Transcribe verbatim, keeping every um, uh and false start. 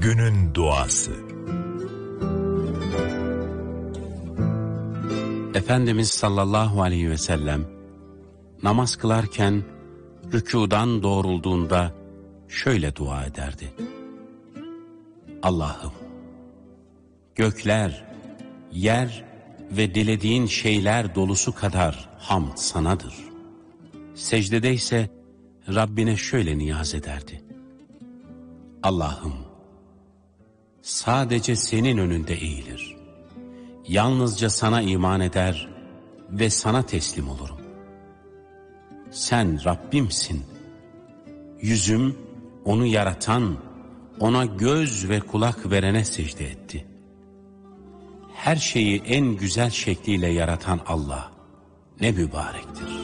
Günün duası. Efendimiz sallallahu aleyhi ve sellem namaz kılarken rükûdan doğrulduğunda şöyle dua ederdi: Allah'ım, gökler, yer ve dilediğin şeyler dolusu kadar hamd sanadır. Secdede ise Rabbine şöyle niyaz ederdi: Allah'ım, sadece senin önünde eğilir, yalnızca sana iman eder ve sana teslim olurum. Sen Rabbimsin. Yüzüm onu yaratan, ona göz ve kulak verene secde etti. Her şeyi en güzel şekliyle yaratan Allah ne mübarektir.